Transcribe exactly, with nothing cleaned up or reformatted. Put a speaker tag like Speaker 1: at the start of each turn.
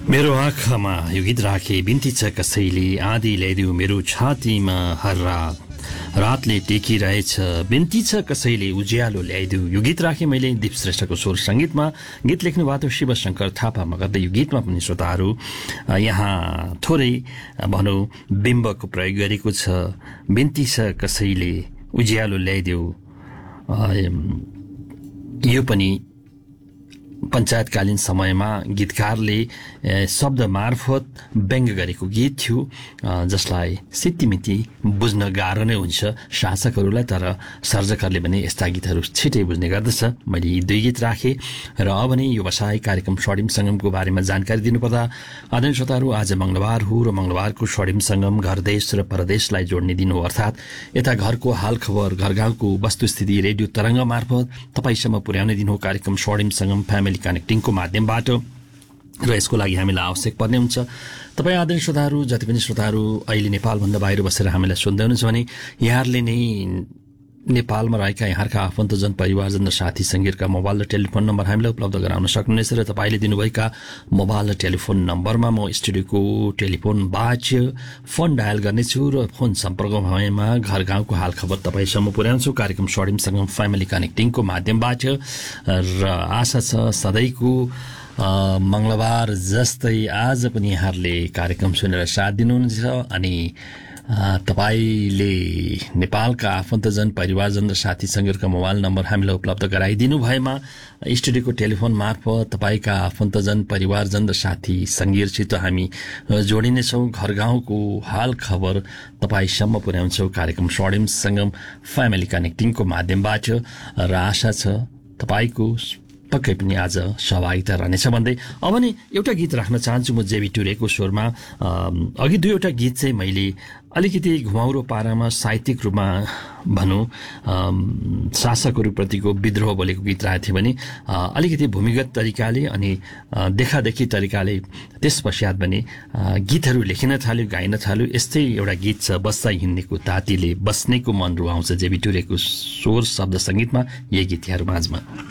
Speaker 1: मेरो आँखामा यो गीत राखे बिन्ती छ कसैले आँधी ल्याइदियो मेरो छातीमा हर रात रातले टेकिरहेछ बिन्ती छ कसैले उज्यालो ल्याइदियो यो गीत राखेँ मैले दीप श्रेष्ठको स्वर सङ्गीतमा गीत लेख्नु भएको थियो शिवशङ्कर थापामा गर्दै यो गीतमा पनि श्रोताहरू यहाँ थोरै भनौँ बिम्बको प्रयोग गरेको छ बिन्ती छ कसैले उज्यालो ल्याइदियो यो पनि पञ्चायतकालीन समयमा गीतकारले शब्द मार्फत व्यङ्ग गरेको गीत थियो जसलाई सित्तिमिति बुझ्न गाह्रो नै हुन्छ शासकहरूलाई तर सर्जकहरूले पनि यस्ता गीतहरू छिटै बुझ्ने गर्दछ मैले यी दुई गीत राखेँ र अब नै यो व्यवसाय कार्यक्रम स्वर्णिम सङ्गमको बारेमा जानकारी दिनुपर्दा आदरणीय श्रोताहरू आज मङ्गलबार हो र मङ्गलबारको स्वर्णिम सङ्गम घर देश र परदेशलाई जोड्ने दिन हो अर्थात् यता घरको हालखबर घर गाउँको वस्तुस्थिति रेडियो तरङ्ग मार्फत तपाईँसम्म पुर्याउने दिन हो कार्यक्रम स्वर्णिम सङ्गम फ्यामिली कनेक्टिङको माध्यमबाट र यसको लागि हामीलाई आवश्यक पर्ने हुन्छ तपाईँ आदरणीय श्रोताहरू जति पनि श्रोताहरू अहिले नेपालभन्दा बाहिर बसेर हामीलाई सुन्दै हुनुहुन्छ भने यहाँहरूले नै नेपालमा रहेका यहाँका आफन्तजन परिवारजन र साथी सङ्गीतका मोबाइल र टेलिफोन नम्बर हामीलाई उपलब्ध गराउन सक्नुहुनेछ र तपाईँले दिनुभएका मोबाइल र टेलिफोन नम्बरमा म स्टुडियोको टेलिफोन बाच्य फोन डायल गर्नेछु र फोन सम्पर्क भएमा घर गाउँको हालखबर तपाईँसम्म पुर्याउँछु कार्यक्रम स्वर्णिम सङ्गम फ्यामिली कनेक्टिङको माध्यमबाट र आशा छ सधैँको मङ्गलबार जस्तै आज पनि यहाँहरूले कार्यक्रम सुनेर साथ दिनुहुन्छ अनि तपाईँले नेपालका आफन्तजन परिवारजन र साथी सङ्गीतका मोबाइल नम्बर हामीलाई उपलब्ध गराइदिनु भएमा स्टुडियोको टेलिफोन मार्फत तपाईँका आफन्तजन परिवारजन र साथी सङ्गीतसित हामी जोडिनेछौँ घर गाउँको हाल खबर तपाईँसम्म पुर्याउँछौँ कार्यक्रम स्वर्णिम सङ्गम फ्यामिली कनेक्टिङको माध्यमबाट र आशा छ तपाईँको पक्कै पनि आज सहभागिता रहनेछ भन्दै अब नि एउटा गीत राख्न चाहन्छु म जेबी टुरेको स्वरमा अघि दुईवटा गीत चाहिँ मैले अलिकति घुमाउरो पारामा साहित्यिक रूपमा भनौँ शासकहरूप्रतिको विद्रोह बोलेको गीत राखेको थिएँ भने अलिकति भूमिगत तरिकाले अनि देखादेखि तरिकाले त्यस पश्चात पनि गीतहरू लेखिन थाल्यो गाइन थाल्यो यस्तै एउटा गीत छ बस्दा हिँड्नेको तातीले बस्नेको मन रुवाउँछ जेबी टुरेको स्वर शब्द सङ्गीतमा यही गीत यहाँहरू माझमा